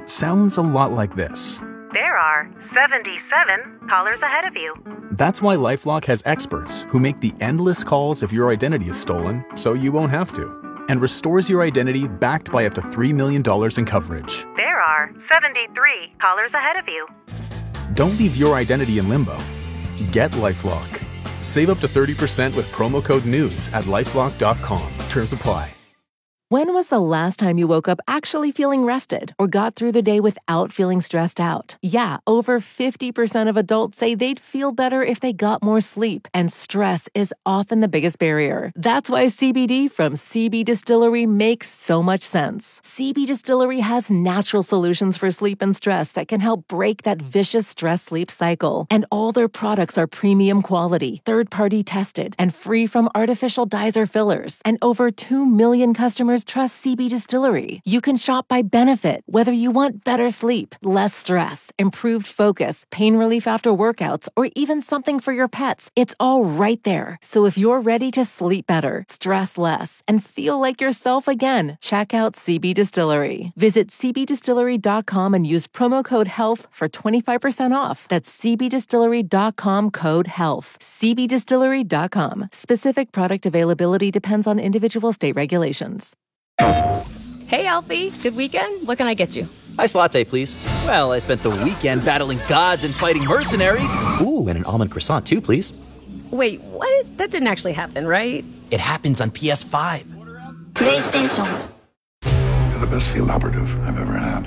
sounds a lot like this. There are 77 callers ahead of you. That's why LifeLock has experts who make the endless calls if your identity is stolen, so you won't have to, and restores your identity backed by up to $3 million in coverage. There are 73 callers ahead of you. Don't leave your identity in limbo. Get LifeLock. Save up to 30% with promo code NEWS at LifeLock.com. Terms apply. When was the last time you woke up actually feeling rested or got through the day without feeling stressed out? Yeah, over 50% of adults say they'd feel better if they got more sleep, and stress is often the biggest barrier. That's why CBD from CB Distillery makes so much sense. CB Distillery has natural solutions for sleep and stress that can help break that vicious stress-sleep cycle. And all their products are premium quality, third-party tested, and free from artificial dyes or fillers. And over 2 million customers trust CB Distillery. You can shop by benefit, whether you want better sleep, less stress, improved focus, pain relief after workouts, or even something for your pets. It's all right there. So if you're ready to sleep better, stress less, and feel like yourself again, check out CB Distillery. Visit cbdistillery.com and use promo code HEALTH for 25% off. That's cbdistillery.com, code HEALTH. cbdistillery.com. Specific product availability depends on individual state regulations. Hey, Alfie. Good weekend? What can I get you? Iced latte, please. Well, I spent the weekend battling gods and fighting mercenaries. Ooh, and an almond croissant, too, please. Wait, what? That didn't actually happen, right? It happens on PS5. PlayStation. You're the best field operative I've ever had.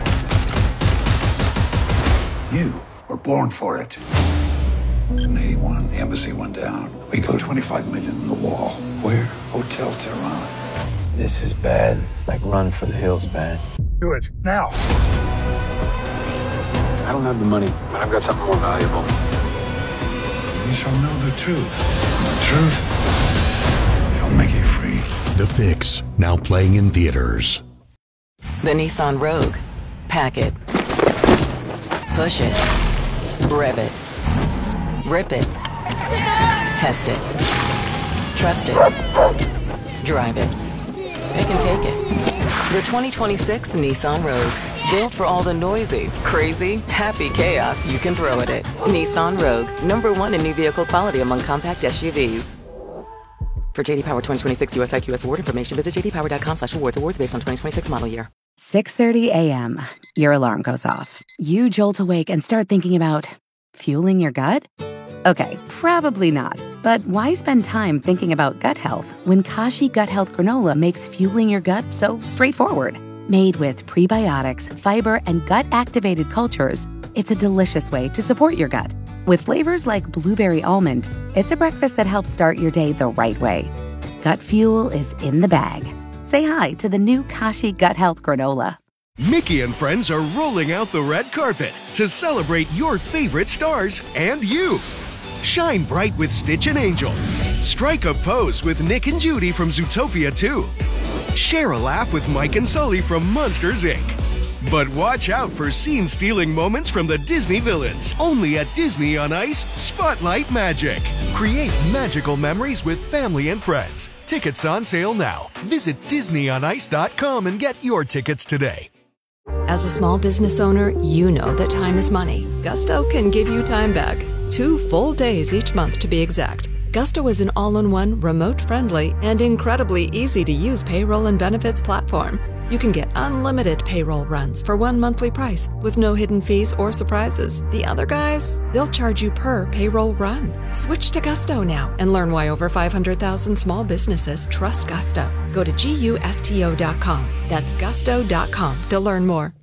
You were born for it. In 81, the embassy went down. We put 25 million in the wall. Where? Hotel Tehran. This is bad. Like Run for the Hills bad. Do it, now. I don't have the money, but I've got something more valuable. You shall know the truth. The truth shall make you free. The Fix, now playing in theaters. The Nissan Rogue. Pack it. Push it. Rev it. Rip it. Test it. Trust it. Drive it. It can take it. The 2026 Nissan Rogue. Built for all the noisy, crazy, happy chaos you can throw at it. Nissan Rogue. #1 in new vehicle quality among compact SUVs. For JD Power 2026 US IQS award information, visit jdpower.com/awards. Awards based on 2026 model year. 6:30 a.m. Your alarm goes off. You jolt awake and start thinking about fueling your gut? Okay, probably not. But why spend time thinking about gut health when Kashi Gut Health Granola makes fueling your gut so straightforward? Made with prebiotics, fiber, and gut-activated cultures, it's a delicious way to support your gut. With flavors like blueberry almond, it's a breakfast that helps start your day the right way. Gut fuel is in the bag. Say hi to the new Kashi Gut Health Granola. Mickey and friends are rolling out the red carpet to celebrate your favorite stars and you. Shine bright with Stitch and Angel. Strike a pose with Nick and Judy from Zootopia 2. Share a laugh with Mike and Sully from Monsters, Inc. But watch out for scene-stealing moments from the Disney villains. Only at Disney on Ice Spotlight Magic. Create magical memories with family and friends. Tickets on sale now. Visit DisneyOnIce.com and get your tickets today. As a small business owner, you know that time is money. Gusto can give you time back. 2 full days each month to be exact. Gusto is an all-in-one, remote-friendly, and incredibly easy-to-use payroll and benefits platform. You can get unlimited payroll runs for one monthly price with no hidden fees or surprises. The other guys, they'll charge you per payroll run. Switch to Gusto now and learn why over 500,000 small businesses trust Gusto. Go to GUSTO.com. That's gusto.com to learn more.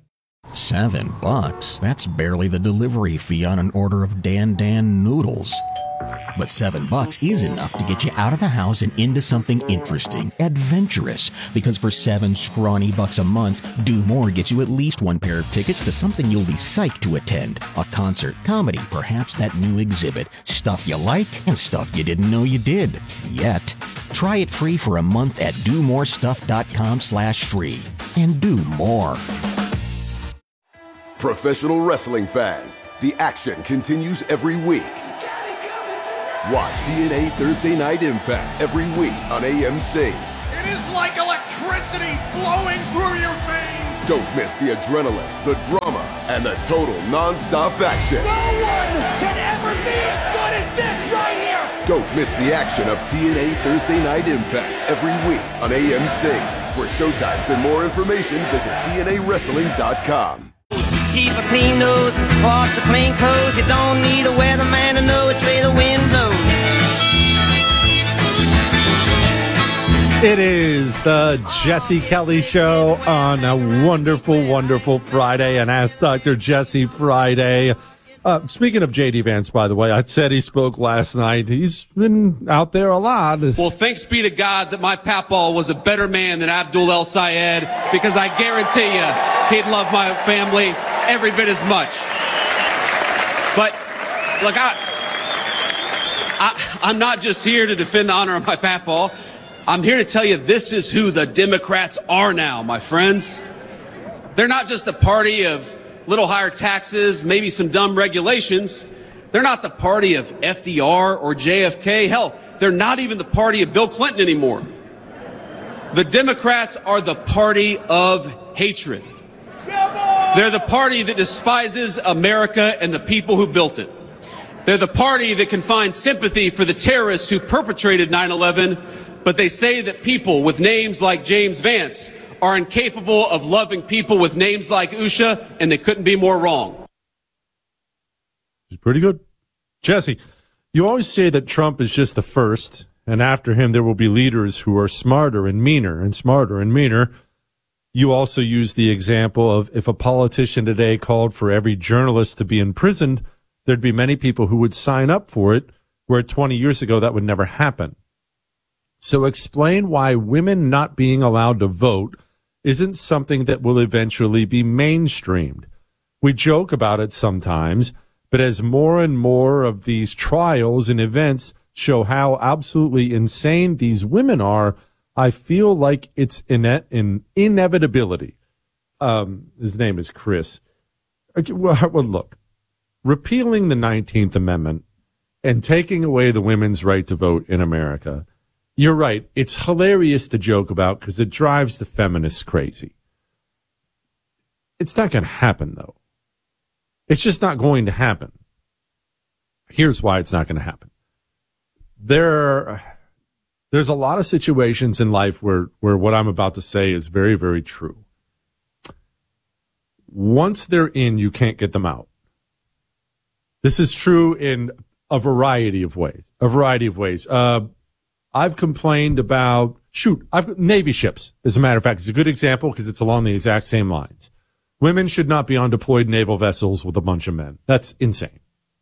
$7? That's barely the delivery fee on an order of Dan noodles. But $7 is enough to get you out of the house and into something interesting, adventurous. Because for $7 scrawny bucks a month, Do More gets you at least one pair of tickets to something you'll be psyched to attend. A concert, comedy, perhaps that new exhibit. Stuff you like and stuff you didn't know you did. Yet. Try it free for a month at domorestuff.com/free. And do more. Professional wrestling fans, the action continues every week. Watch TNA Thursday Night Impact every week on AMC. It is like electricity flowing through your veins. Don't miss the adrenaline, the drama, and the total non-stop action. No one can ever be as good as this right here! Don't miss the action of TNA Thursday Night Impact every week on AMC. For showtimes and more information, visit TNAWrestling.com. Keep a clean nose, wash your clean clothes. You don't need a weatherman to know which way the wind blows. It is the Jesse Kelly Show on a wonderful, wonderful Friday, and Ask Dr. Jesse Friday. Speaking of J.D. Vance, by the way, I said he spoke last night. He's been out there a lot. Well, thanks be to God that my papal was a better man than Abdul El Sayed, because I guarantee you he'd love my family every bit as much. But, look, I'm not just here to defend the honor of my papal. I'm here to tell you this is who the Democrats are now, my friends. They're not just the party of little higher taxes, maybe some dumb regulations. They're not the party of FDR or JFK. Hell, they're not even the party of Bill Clinton anymore. The Democrats are the party of hatred. They're the party that despises America and the people who built it. They're the party that can find sympathy for the terrorists who perpetrated 9/11, but they say that people with names like James Vance are incapable of loving people with names like Usha, and they couldn't be more wrong. He's pretty good. Jesse, you always say that Trump is just the first, and after him there will be leaders who are smarter and meaner and smarter and meaner. You also use the example of if a politician today called for every journalist to be imprisoned, there'd be many people who would sign up for it, where 20 years ago that would never happen. So explain why women not being allowed to vote isn't something that will eventually be mainstreamed. We joke about it sometimes, but as more and more of these trials and events show how absolutely insane these women are, I feel like it's an inevitability. His name is Chris. Well, look, repealing the 19th Amendment and taking away the women's right to vote in America, you're right. It's hilarious to joke about because it drives the feminists crazy. It's not going to happen, though. It's just not going to happen. Here's why it's not going to happen. There's a lot of situations in life where what I'm about to say is very, very true. Once they're in, you can't get them out. This is true in a variety of ways. I've complained about, Navy ships, as a matter of fact. It's a good example because it's along the exact same lines. Women should not be on deployed naval vessels with a bunch of men. That's insane.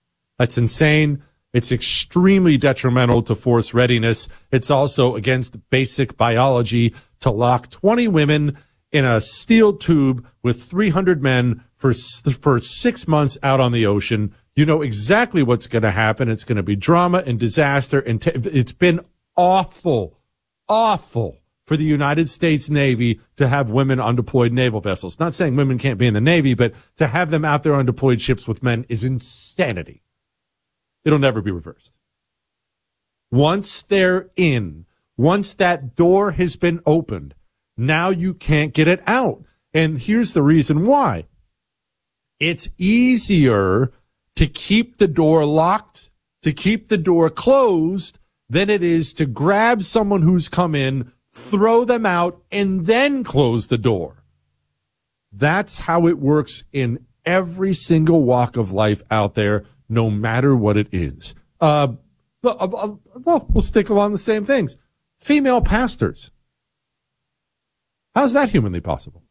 It's extremely detrimental to force readiness. It's also against basic biology to lock 20 women in a steel tube with 300 men for 6 months out on the ocean. You know exactly what's going to happen. It's going to be drama and disaster. And it's been awful for the United States Navy to have women on deployed naval vessels. Not saying women can't be in the Navy, but to have them out there on deployed ships with men is insanity. It'll never be reversed. Once they're in, once that door has been opened, now you can't get it out. And here's the reason why. It's easier to keep the door locked, to keep the door closed, than it is to grab someone who's come in, throw them out, and then close the door. That's how it works in every single walk of life out there, no matter what it is. Well, we'll stick along the same things. Female pastors. How's that humanly possible?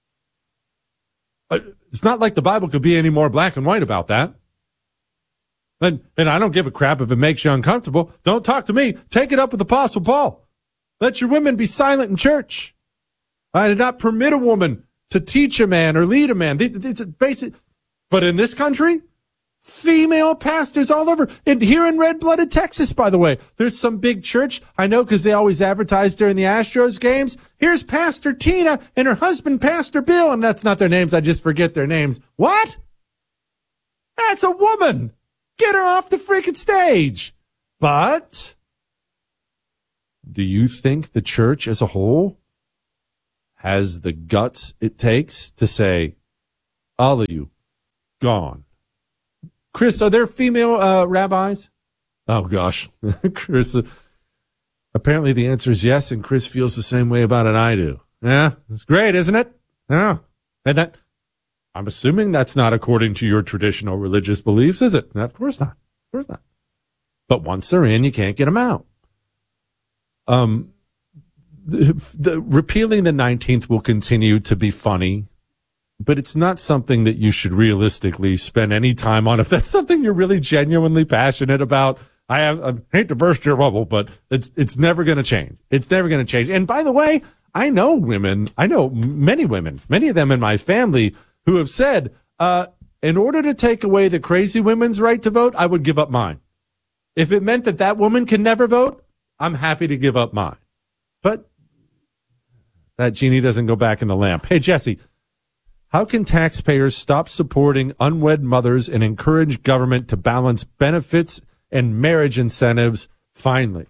It's not like the Bible could be any more black and white about that. And I don't give a crap if it makes you uncomfortable. Don't talk to me. Take it up with Apostle Paul. Let your women be silent in church. I did not permit a woman to teach a man or lead a man. It's basic. But in this country, female pastors all over. And here in red-blooded Texas, by the way, there's some big church. I know because they always advertise during the Astros games. Here's Pastor Tina and her husband, Pastor Bill. And that's not their names. I just forget their names. What? That's a woman. Get her off the freaking stage. But do you think the church as a whole has the guts it takes to say, all of you, gone. Chris, are there female rabbis? Oh, gosh. Chris, apparently the answer is yes, and Chris feels the same way about it I do. Yeah, it's great, isn't it? Yeah. And that, I'm assuming that's not according to your traditional religious beliefs, is it? Of course not. Of course not. But once they're in, you can't get them out. Repealing the 19th will continue to be funny, but it's not something that you should realistically spend any time on. If that's something you're really genuinely passionate about, I hate to burst your bubble, but it's never going to change. It's never going to change. And by the way, I know many women, many of them in my family who have said, in order to take away the crazy women's right to vote, I would give up mine. If it meant that woman can never vote, I'm happy to give up mine. But that genie doesn't go back in the lamp. Hey, Jesse, how can taxpayers stop supporting unwed mothers and encourage government to balance benefits and marriage incentives finally?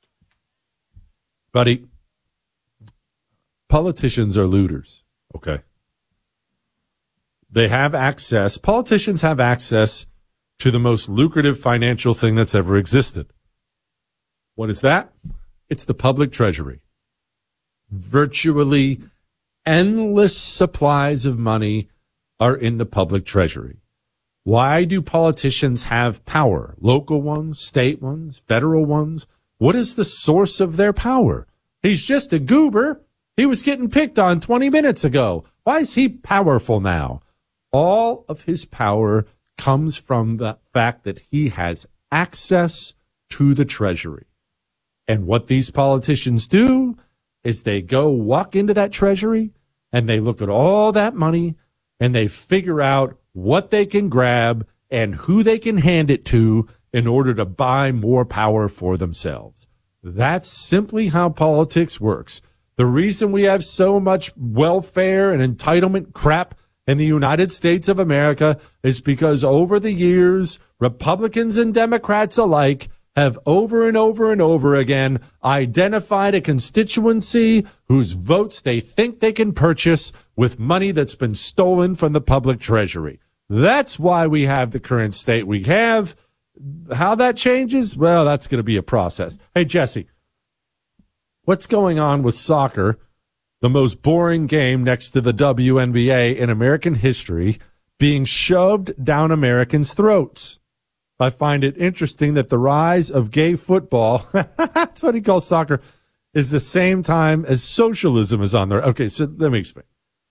Buddy, politicians are looters, okay? Politicians have access to the most lucrative financial thing that's ever existed. What is that? It's the public treasury. Virtually endless supplies of money are in the public treasury. Why do politicians have power? Local ones, state ones, federal ones? What is the source of their power? He's just a goober. He was getting picked on 20 minutes ago. Why is he powerful now? All of his power comes from the fact that he has access to the treasury. And what these politicians do is they go walk into that treasury and they look at all that money and they figure out what they can grab and who they can hand it to in order to buy more power for themselves. That's simply how politics works. The reason we have so much welfare and entitlement crap in the United States of America is because over the years, Republicans and Democrats alike have over and over and over again identified a constituency whose votes they think they can purchase with money that's been stolen from the public treasury. That's why we have the current state we have. How that changes? Well, that's going to be a process. Hey, Jesse, what's going on with soccer, the most boring game next to the WNBA in American history, being shoved down Americans' throats? I find it interesting that the rise of gay football, that's what he calls soccer, is the same time as socialism is on there. Okay, so let me explain.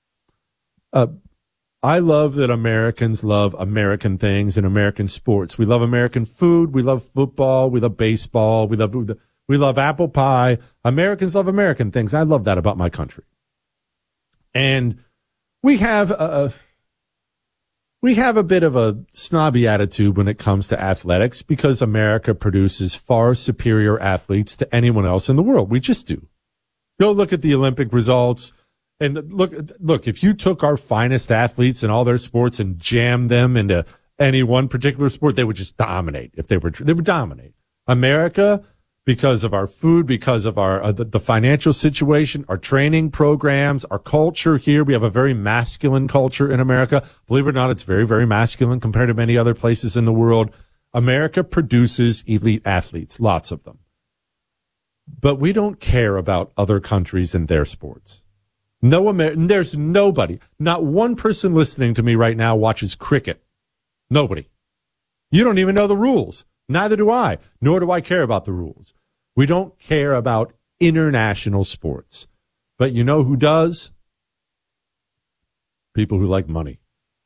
I love that Americans love American things and American sports. We love American food. We love football. We love baseball. We love apple pie. Americans love American things. I love that about my country. And we have a bit of a snobby attitude when it comes to athletics because America produces far superior athletes to anyone else in the world. We just do. Go look at the Olympic results and look, if you took our finest athletes in all their sports and jammed them into any one particular sport, they would just dominate. They would dominate. America, because of our food, because of our the financial situation, our training programs, our culture here. We have a very masculine culture in America. Believe it or not, it's very, very masculine compared to many other places in the world. America produces elite athletes, lots of them. But we don't care about other countries and their sports. There's nobody, not one person listening to me right now watches cricket. Nobody. You don't even know the rules. Neither do I, nor do I care about the rules. We don't care about international sports. But you know who does? People who like money.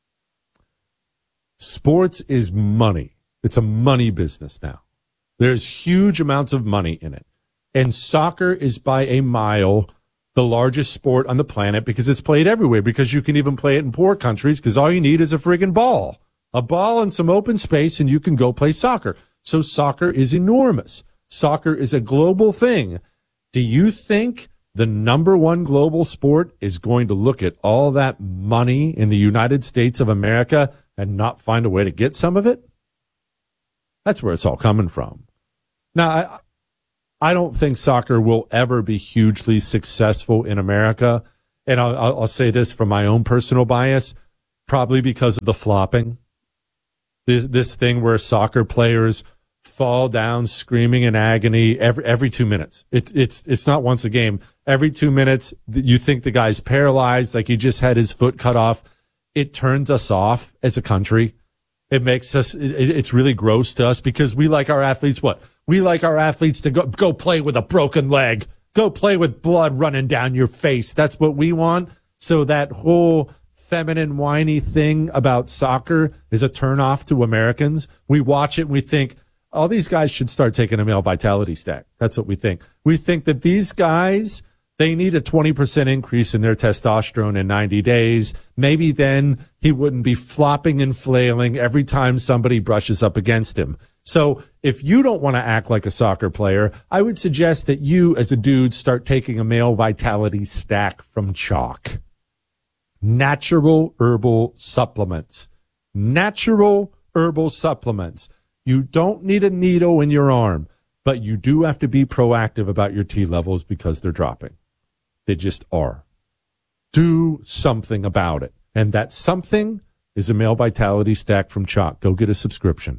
Sports is money. It's a money business now. There's huge amounts of money in it. And soccer is by a mile the largest sport on the planet because it's played everywhere, because you can even play it in poor countries because all you need is a friggin' ball. A ball and some open space and you can go play soccer. So soccer is enormous. Soccer is a global thing. Do you think the number one global sport is going to look at all that money in the United States of America and not find a way to get some of it? That's where it's all coming from. Now, I don't think soccer will ever be hugely successful in America. and I'll say this from my own personal bias, probably because of the flopping. This thing where soccer players fall down screaming in agony every 2 minutes. It's not once a game. Every 2 minutes, you think the guy's paralyzed, like he just had his foot cut off. It turns us off as a country. It makes us, it's really gross to us because we like our athletes. What? We like our athletes to go play with a broken leg. Go play with blood running down your face. That's what we want. So that whole feminine, whiny thing about soccer is a turnoff to Americans. We watch it and we think, all these guys should start taking a male vitality stack. That's what we think. We think that these guys, they need a 20% increase in their testosterone in 90 days. Maybe then he wouldn't be flopping and flailing every time somebody brushes up against him. So if you don't want to act like a soccer player, I would suggest that you as a dude start taking a male vitality stack from Chalk. Natural herbal supplements. Natural herbal supplements. You don't need a needle in your arm, but you do have to be proactive about your T levels because they're dropping. They just are. Do something about it. And that something is a male vitality stack from Chalk. Go get a subscription.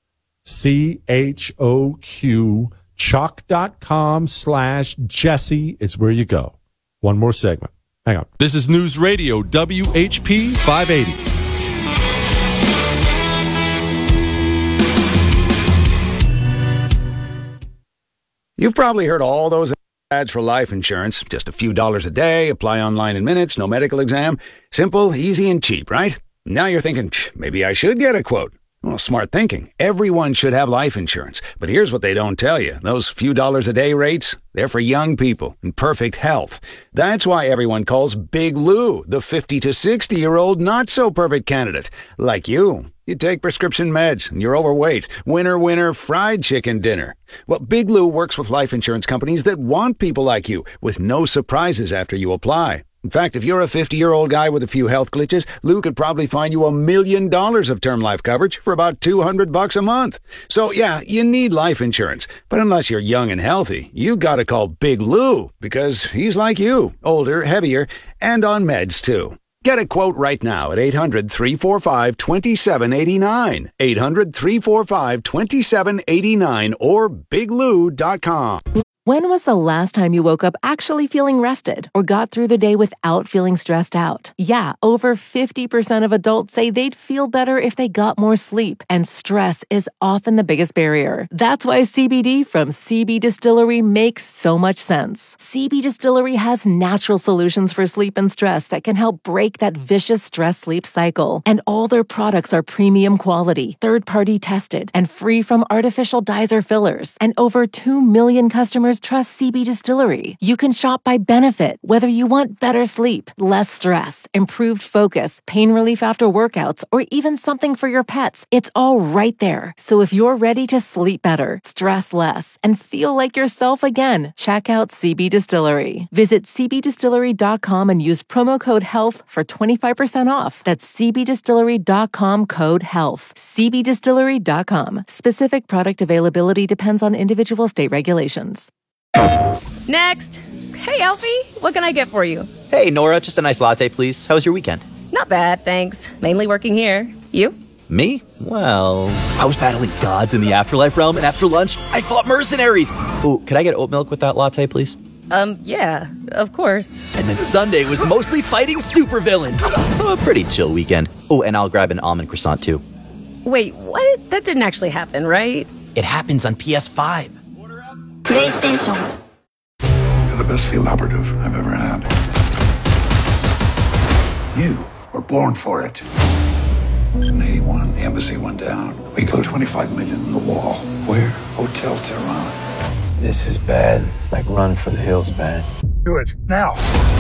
CHOQ, chalk.com/Jesse is where you go. One more segment. Hang on. This is News Radio WHP 580. You've probably heard all those ads for life insurance. Just a few dollars a day, apply online in minutes, no medical exam. Simple, easy, and cheap, right? Now you're thinking, maybe I should get a quote. Well, smart thinking. Everyone should have life insurance. But here's what they don't tell you. Those few dollars a day rates, they're for young people in perfect health. That's why everyone calls Big Lou the 50 to 60-year-old not-so-perfect candidate. Like you. You take prescription meds and you're overweight. Winner, winner, fried chicken dinner. Well, Big Lou works with life insurance companies that want people like you with no surprises after you apply. In fact, if you're a 50-year-old guy with a few health glitches, Lou could probably find you $1 million of term life coverage for about $200 a month. So yeah, you need life insurance. But unless you're young and healthy, you gotta call Big Lou because he's like you, older, heavier, and on meds too. Get a quote right now at 800-345-2789. 800-345-2789 or biglou.com. When was the last time you woke up actually feeling rested or got through the day without feeling stressed out? Yeah, over 50% of adults say they'd feel better if they got more sleep, and stress is often the biggest barrier. That's why CBD from CB Distillery makes so much sense. CB Distillery has natural solutions for sleep and stress that can help break that vicious stress-sleep cycle. And all their products are premium quality, third-party tested, and free from artificial dyes or fillers. And over 2 million customers trust CB Distillery. You can shop by benefit, whether you want better sleep, less stress, improved focus, pain relief after workouts, or even something for your pets. It's all right there. So if you're ready to sleep better, stress less, and feel like yourself again, check out CB Distillery. Visit cbdistillery.com and use promo code HEALTH for 25% off. That's cbdistillery.com code HEALTH. cbdistillery.com. Specific product availability depends on individual state regulations. Next. Hey, Alfie. What can I get for you? Hey, Nora. Just a nice latte, please. How was your weekend? Not bad, thanks. Mainly working here. You? Me? Well, I was battling gods in the afterlife realm, and after lunch, I fought mercenaries. Oh, could I get oat milk with that latte, please? Yeah, of course. And then Sunday was mostly fighting supervillains. So a pretty chill weekend. Oh, and I'll grab an almond croissant, too. Wait, what? That didn't actually happen, right? It happens on PS5. PlayStation. You're the best field operative I've ever had. You were born for it. In 81, the embassy went down. We closed 25 million in the wall. Where? Hotel Tehran. This is bad. Like run for the hills bad. Do it, now.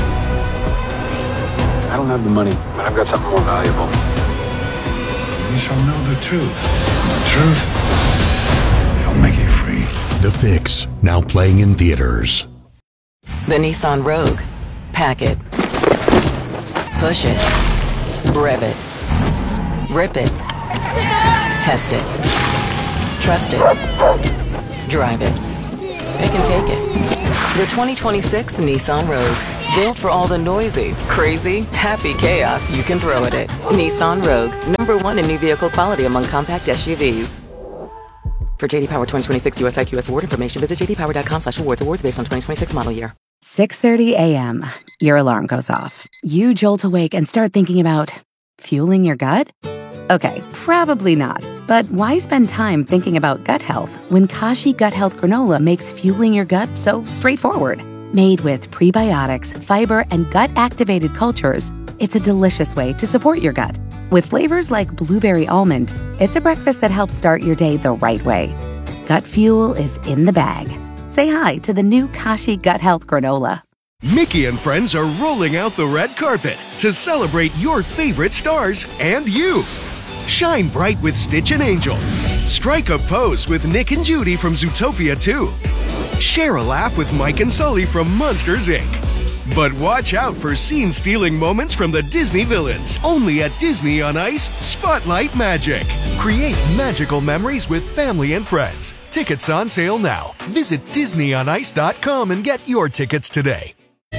I don't have the money, but I've got something more valuable. You shall know the truth. And the truth shall make you free. The Fix, now playing in theaters. The Nissan Rogue. Pack it. Push it. Rev it. Rip it. Test it. Trust it. Drive it. It can take it. The 2026 Nissan Rogue. Built for all the noisy, crazy, happy chaos you can throw at it. Nissan Rogue, #1 in new vehicle quality among compact SUVs. For JD Power 2026 US IQS award information, visit jdpower.com/awards. Awards based on 2026 model year. 6:30 a.m. Your alarm goes off. You jolt awake and start thinking about fueling your gut? Okay, probably not. But why spend time thinking about gut health when Kashi Gut Health Granola makes fueling your gut so straightforward? Made with prebiotics, fiber, and gut-activated cultures, it's a delicious way to support your gut. With flavors like blueberry almond, it's a breakfast that helps start your day the right way. Gut fuel is in the bag. Say hi to the new Kashi Gut Health Granola. Mickey and friends are rolling out the red carpet to celebrate your favorite stars and you. Shine bright with Stitch and Angel. Strike a pose with Nick and Judy from Zootopia 2. Share a laugh with Mike and Sully from Monsters, Inc. But watch out for scene-stealing moments from the Disney villains. Only at Disney on Ice Spotlight Magic. Create magical memories with family and friends. Tickets on sale now. Visit DisneyOnIce.com and get your tickets today.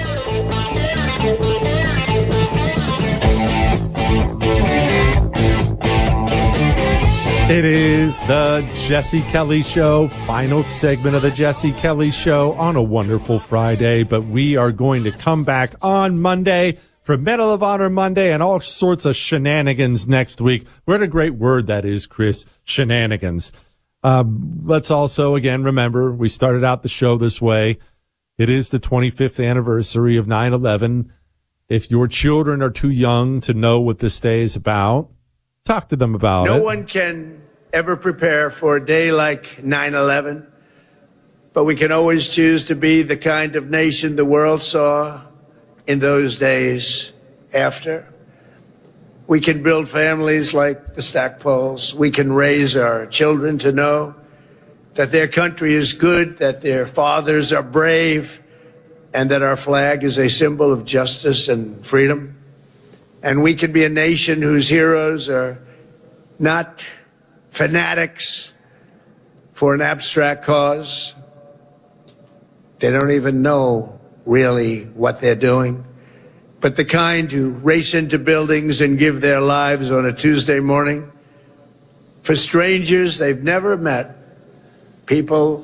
It is the Jesse Kelly Show, final segment of the Jesse Kelly Show on a wonderful Friday. But we are going to come back on Monday for Medal of Honor Monday and all sorts of shenanigans next week. What a great word that is, Chris, shenanigans. Let's also, again, remember, we started out the show this way. It is the 25th anniversary of 9/11. If your children are too young to know what this day is about, talk to them about it. No one can ever prepare for a day like 9/11, but we can always choose to be the kind of nation the world saw in those days after. We can build families like the Stackpoles. We can raise our children to know that their country is good, that their fathers are brave, and that our flag is a symbol of justice and freedom. And we can be a nation whose heroes are not fanatics for an abstract cause. They don't even know really what they're doing, but the kind who race into buildings and give their lives on a Tuesday morning for strangers they've never met, people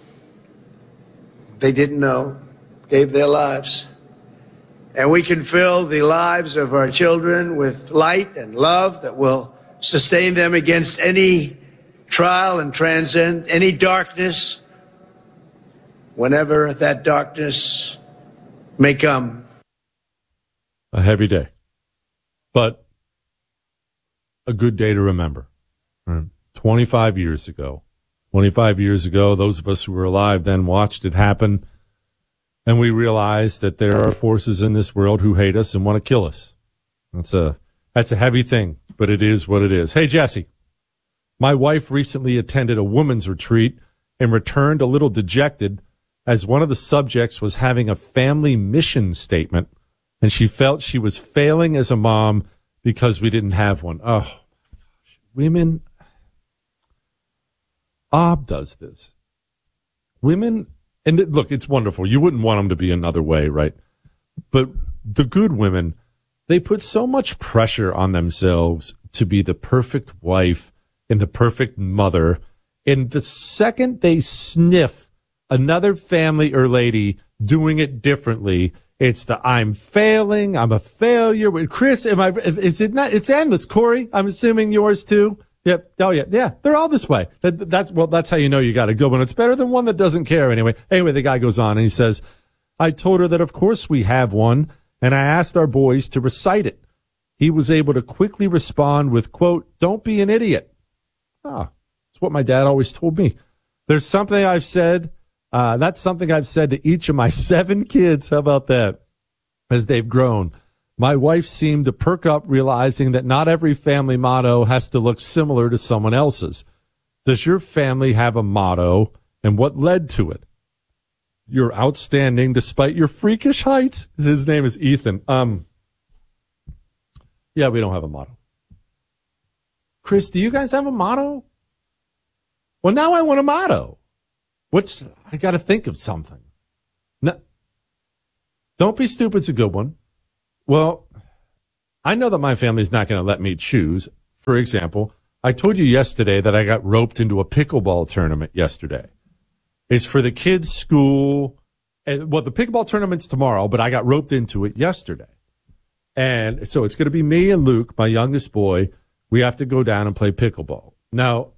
they didn't know, gave their lives. And we can fill the lives of our children with light and love that will sustain them against any trial and transcend any darkness whenever that darkness may come. A heavy day, but a good day to remember. 25 years ago, those of us who were alive then watched it happen. And we realize that there are forces in this world who hate us and want to kill us. That's a heavy thing, but it is what it is. Hey, Jesse, my wife recently attended a women's retreat and returned a little dejected as one of the subjects was having a family mission statement, and she felt she was failing as a mom because we didn't have one. Oh, my gosh. Women. Ob does this. Women. And look, it's wonderful. You wouldn't want them to be another way, right? But the good women, they put so much pressure on themselves to be the perfect wife and the perfect mother. And the second they sniff another family or lady doing it differently, it's the I'm failing, I'm a failure. Chris, is it not? It's endless. Corey, I'm assuming yours too. Yep. Oh, yeah. Yeah. They're all this way. That's how you know you got a good one. It's better than one that doesn't care anyway. Anyway, the guy goes on and he says, I told her that of course we have one, and I asked our boys to recite it. He was able to quickly respond with, quote, don't be an idiot. It's what my dad always told me. There's something I've said. That's something I've said to each of my 7 kids. How about that? As they've grown. My wife seemed to perk up, realizing that not every family motto has to look similar to someone else's. Does your family have a motto, and what led to it? You're outstanding despite your freakish heights. His name is Ethan. Yeah, we don't have a motto. Chris, do you guys have a motto? Well, now I want a motto. I got to think of something. No. Don't be stupid's a good one. Well, I know that my family's not going to let me choose. For example, I told you yesterday that I got roped into a pickleball tournament yesterday. It's for the kids' school. And, well, the pickleball tournament's tomorrow, but I got roped into it yesterday. And so it's going to be me and Luke, my youngest boy. We have to go down and play pickleball. Now,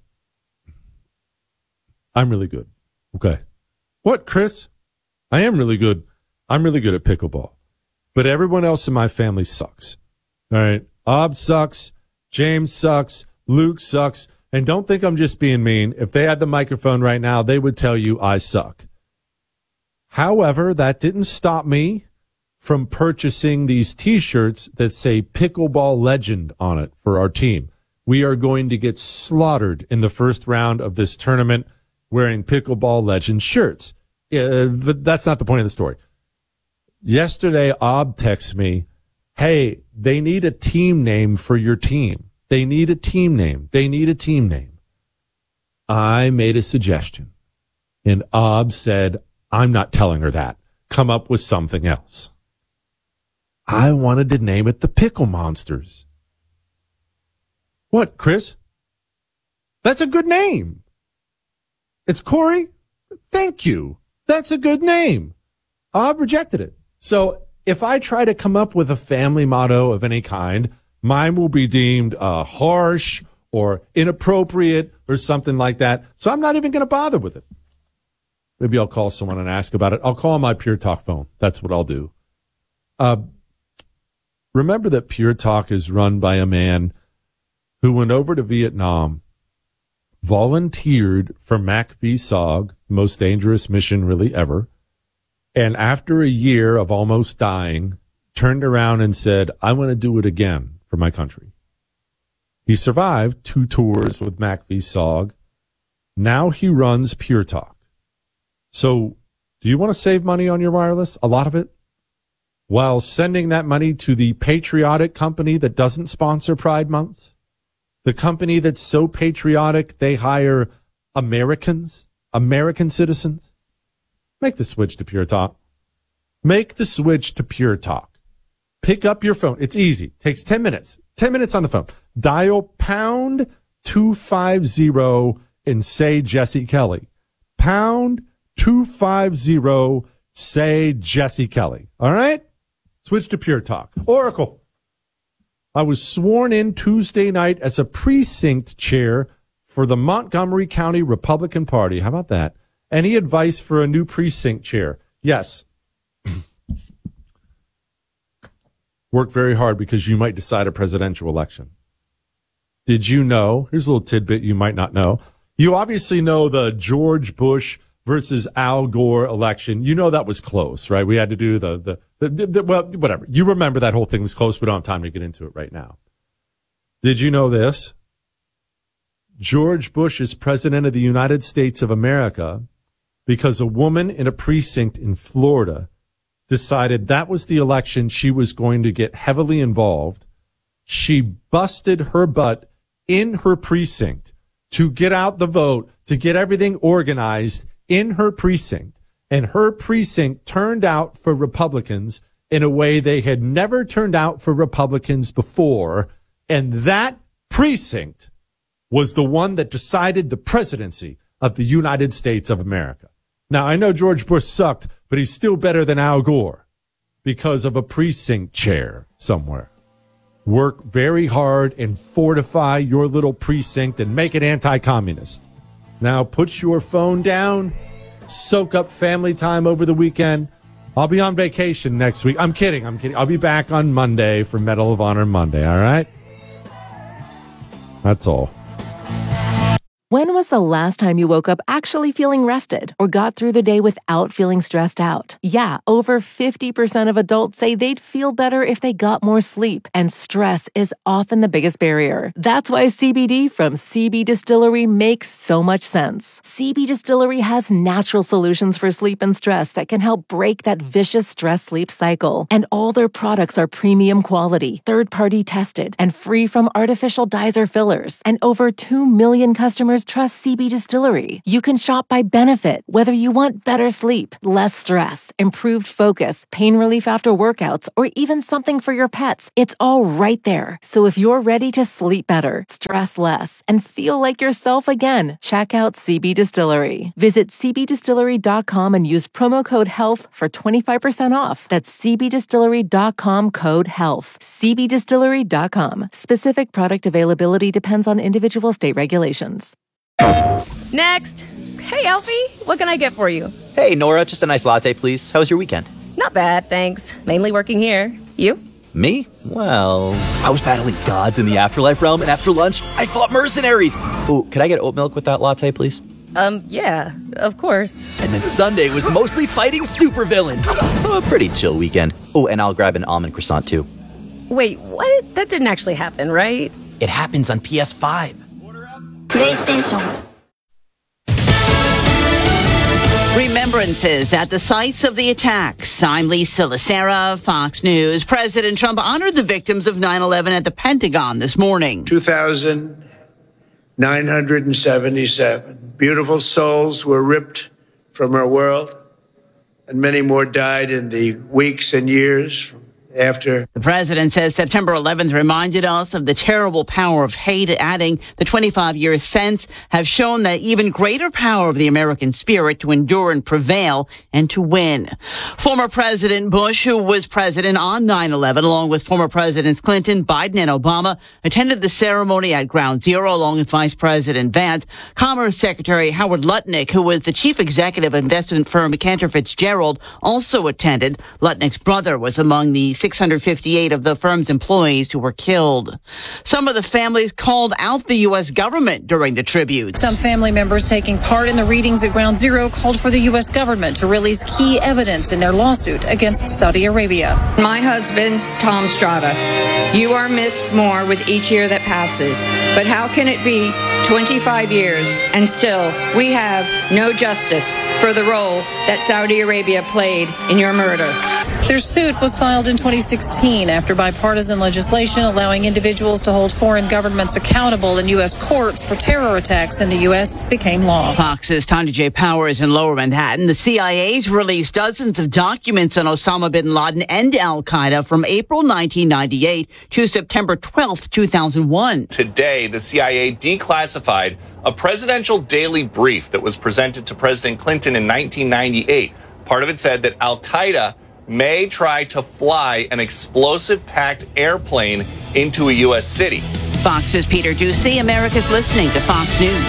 I'm really good. Okay. What, Chris? I am really good. I'm really good at pickleball. But everyone else in my family sucks. All right. Ob sucks. James sucks. Luke sucks. And don't think I'm just being mean. If they had the microphone right now, they would tell you I suck. However, that didn't stop me from purchasing these T-shirts that say Pickleball Legend on it for our team. We are going to get slaughtered in the first round of this tournament wearing Pickleball Legend shirts. But that's not the point of the story. Yesterday, Ob texts me, hey, they need a team name for your team. They need a team name. They need a team name. I made a suggestion. And Ob said, I'm not telling her that. Come up with something else. I wanted to name it the Pickle Monsters. What, Chris? That's a good name. It's Corey? Thank you. That's a good name. Ob rejected it. So if I try to come up with a family motto of any kind, mine will be deemed harsh or inappropriate or something like that. So I'm not even going to bother with it. Maybe I'll call someone and ask about it. I'll call my Pure Talk phone. That's what I'll do. Remember that Pure Talk is run by a man who went over to Vietnam, volunteered for MACV-SOG, most dangerous mission really ever, and after a year of almost dying, turned around and said, I want to do it again for my country. He survived 2 tours with MACV-SOG. Now he runs Pure Talk. So do you want to save money on your wireless? A lot of it? While sending that money to the patriotic company that doesn't sponsor Pride Months? The company that's so patriotic they hire Americans, American citizens? Make the switch to Pure Talk. Make the switch to Pure Talk. Pick up your phone. It's easy. Takes 10 minutes. 10 minutes on the phone. Dial pound 250 and say Jesse Kelly. Pound 250, say Jesse Kelly. All right? Switch to Pure Talk. Oracle. I was sworn in Tuesday night as a precinct chair for the Montgomery County Republican Party. How about that? Any advice for a new precinct chair? Yes. Work very hard because you might decide a presidential election. Did you know? Here's a little tidbit you might not know. You obviously know the George Bush versus Al Gore election. You know that was close, right? We had to do well, whatever. You remember that whole thing was close. We don't have time to get into it right now. Did you know this? George Bush is president of the United States of America because a woman in a precinct in Florida decided that was the election she was going to get heavily involved. She busted her butt in her precinct to get out the vote, to get everything organized in her precinct. And her precinct turned out for Republicans in a way they had never turned out for Republicans before. And that precinct was the one that decided the presidency of the United States of America. Now, I know George Bush sucked, but he's still better than Al Gore because of a precinct chair somewhere. Work very hard and fortify your little precinct and make it anti-communist. Now, put your phone down, soak up family time over the weekend. I'll be on vacation next week. I'm kidding. I'll be back on Monday for Medal of Honor Monday, all right? That's all. When was the last time you woke up actually feeling rested or got through the day without feeling stressed out? Yeah, over 50% of adults say they'd feel better if they got more sleep, and stress is often the biggest barrier. That's why CBD from CB Distillery makes so much sense. CB Distillery has natural solutions for sleep and stress that can help break that vicious stress-sleep cycle. And all their products are premium quality, third-party tested, and free from artificial dyes or fillers. And over 2 million customers customers trust CB Distillery. You can shop by benefit, whether you want better sleep, less stress, improved focus, pain relief after workouts, or even something for your pets. It's all right there. So if you're ready to sleep better, stress less, and feel like yourself again, check out CB Distillery. Visit cbdistillery.com and use promo code HEALTH for 25% off. That's cbdistillery.com code HEALTH. cbdistillery.com. Specific product availability depends on individual state regulations. Next. Hey, Alfie. What can I get for you? Hey, Nora, just a nice latte, please. How was your weekend? Not bad, thanks. Mainly working here. You? Me? Well, I was battling gods in the afterlife realm, and after lunch, I fought mercenaries. Oh, could I get oat milk with that latte, please? Yeah, of course. And then Sunday was mostly fighting supervillains. So a pretty chill weekend. Oh, and I'll grab an almond croissant, too. Wait, what? That didn't actually happen, right? It happens on PS5. PlayStation. Remembrances at the sites of the attacks. I'm Lisa Lacera, Fox News. President Trump honored the victims of 9/11 at the Pentagon this morning. 2,977 beautiful souls were ripped from our world, and many more died in the weeks and years after. The president says September 11th reminded us of the terrible power of hate, adding the 25 years since have shown that even greater power of the American spirit to endure and prevail and to win. Former President Bush, who was president on 9/11, along with former Presidents Clinton, Biden, and Obama, attended the ceremony at Ground Zero along with Vice President Vance. Commerce Secretary Howard Lutnick, who was the chief executive of investment firm Cantor Fitzgerald, also attended. Lutnick's brother was among the 658 of the firm's employees who were killed. Some of the families called out the U.S. government during the tribute. Some family members taking part in the readings at Ground Zero called for the U.S. government to release key evidence in their lawsuit against Saudi Arabia. My husband, Tom Strada, you are missed more with each year that passes. But how can it be 25 years and still we have no justice for the role that Saudi Arabia played in your murder? Their suit was filed in 2016 after bipartisan legislation allowing individuals to hold foreign governments accountable in U.S. courts for terror attacks in the U.S. became law. Fox's Tanya J. Powers in Lower Manhattan. The CIA's released dozens of documents on Osama bin Laden and al-Qaeda from April 1998 to September 12, 2001. Today, the CIA declassified a presidential daily brief that was presented to President Clinton in 1998. Part of it said that al-Qaeda may try to fly an explosive-packed airplane into a U.S. city. Fox's Peter Ducey. America's listening to Fox News.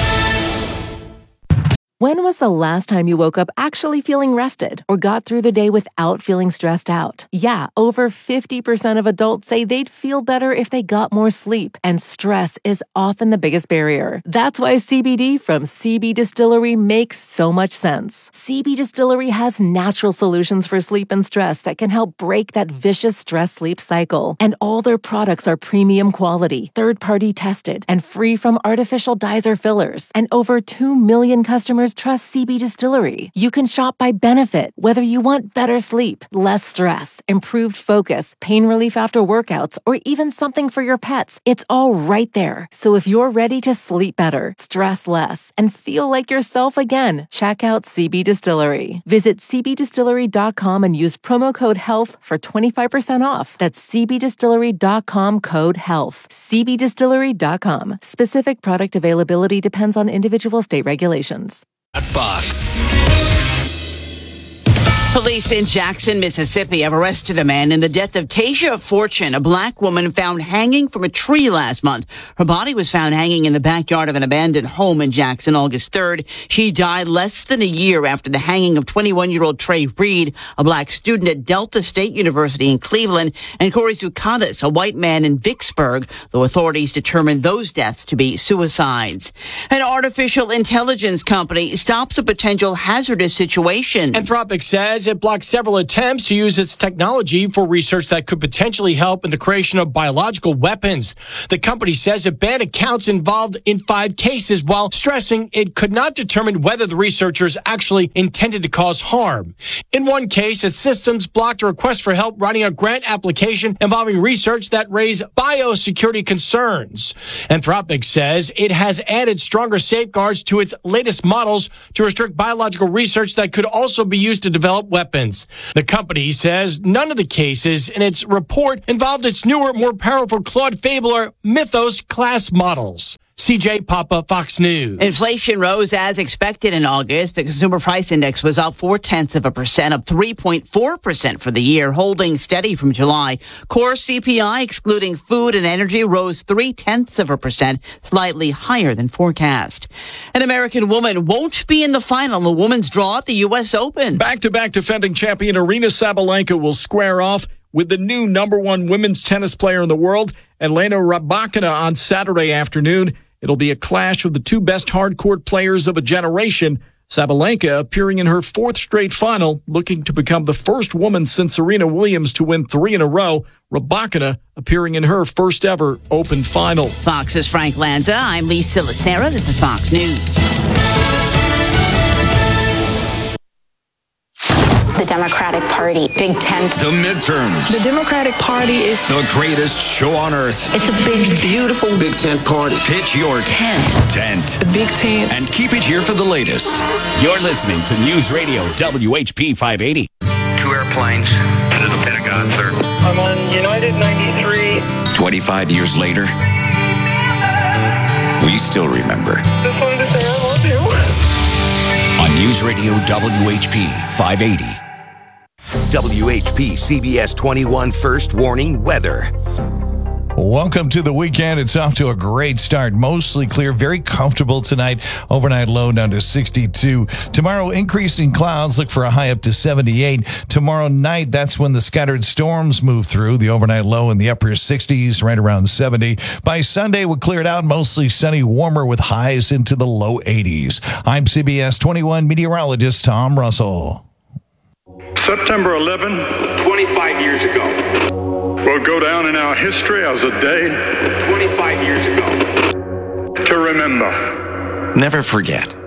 When was the last time you woke up actually feeling rested or got through the day without feeling stressed out? Yeah, over 50% of adults say they'd feel better if they got more sleep, and stress is often the biggest barrier. That's why CBD from CB Distillery makes so much sense. CB Distillery has natural solutions for sleep and stress that can help break that vicious stress-sleep cycle. And all their products are premium quality, third-party tested, and free from artificial dyes or fillers. And over 2 million customers trust CB Distillery. You can shop by benefit, whether you want better sleep, less stress, improved focus, pain relief after workouts, or even something for your pets. It's all right there. So if you're ready to sleep better, stress less, and feel like yourself again, check out CB Distillery. Visit cbdistillery.com and use promo code HEALTH for 25% off. That's cbdistillery.com code HEALTH. cbdistillery.com. Specific product availability depends on individual state regulations. At Fox. Police in Jackson, Mississippi have arrested a man in the death of Tasia Fortune, a black woman found hanging from a tree last month. Her body was found hanging in the backyard of an abandoned home in Jackson August 3rd. She died less than a year after the hanging of 21-year-old Trey Reed, a black student at Delta State University in Cleveland, and Corey Zukatis, a white man in Vicksburg, though authorities determined those deaths to be suicides. An artificial intelligence company stops a potential hazardous situation. Anthropic says says it blocked several attempts to use its technology for research that could potentially help in the creation of biological weapons. The company says it banned accounts involved in 5 cases while stressing it could not determine whether the researchers actually intended to cause harm. In one case, its systems blocked a request for help writing a grant application involving research that raised biosecurity concerns. Anthropic says it has added stronger safeguards to its latest models to restrict biological research that could also be used to develop weapons. The company says none of the cases in its report involved its newer, more powerful Claude Fable Mythos class models. CJ Papa, Fox News. Inflation rose as expected in August. The consumer price index was up 0.4%, up 3.4% for the year, holding steady from July. Core CPI, excluding food and energy, rose 0.3%, slightly higher than forecast. An American woman won't be in the final in the women's draw at the U.S. Open. Back-to-back defending champion Aryna Sabalenka will square off with the new #1 women's tennis player in the world, Elena Rybakina, on Saturday afternoon. It'll be a clash of the 2 best hard-court players of a generation. Sabalenka appearing in her 4th straight final, looking to become the first woman since Serena Williams to win 3 in a row. Rybakina appearing in her first ever Open final. Fox's Frank Lanza. I'm Lisa Lacera. This is Fox News. The Democratic Party, big tent. The midterms. The Democratic Party is the greatest show on earth. It's a big, beautiful big tent party. Pitch your tent. The big tent. And keep it here for the latest. You're listening to News Radio WHP 580. 2 airplanes into the Pentagon, sir. I'm on United 93. 25 years later, we still remember. Just wanted to say I love you. On News Radio WHP 580. WHP CBS 21 First Warning Weather. Welcome to the weekend. It's off to a great start. Mostly clear, very comfortable tonight. Overnight low down to 62. Tomorrow, increasing clouds. Look for a high up to 78. Tomorrow night, that's when the scattered storms move through. The overnight low in the upper 60s, right around 70. By Sunday, we'll clear it out. Mostly sunny, warmer with highs into the low 80s. I'm CBS 21 meteorologist Tom Russell. September 11, 25 years ago. will go down in our history as a day 25 years ago. to remember. Never forget.